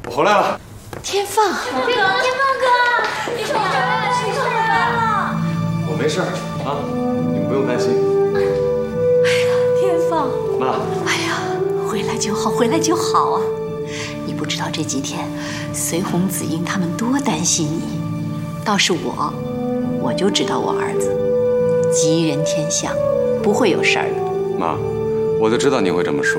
我回来了。 天放，天放哥，你回来了， 我没事啊，你们不用担心。 天放， 妈， 哎呀，回来就好，回来就好啊！你不知道这几天随红、子英他们多担心你，倒是我就知道我儿子吉人天相，不会有事儿的。 妈，我就知道你会这么说。